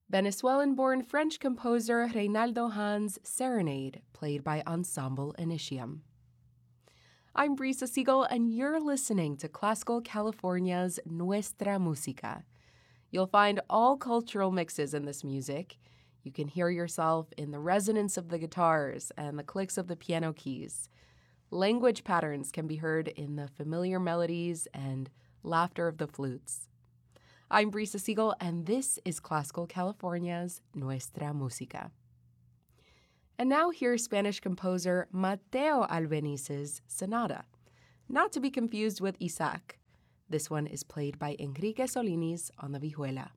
Venezuelan-born French composer Reinaldo Hahn's Serenade, played by Ensemble Initium. I'm Brisa Siegel, and you're listening to Classical California's Nuestra Música. You'll find all cultural mixes in this music. You can hear yourself in the resonance of the guitars and the clicks of the piano keys. Language patterns can be heard in the familiar melodies and laughter of the flutes. I'm Brisa Siegel, and this is Classical California's Nuestra Música. And now here's Spanish composer Mateo Albéniz's Sonata, not to be confused with Isaac. This one is played by Enrique Solinis on the vihuela.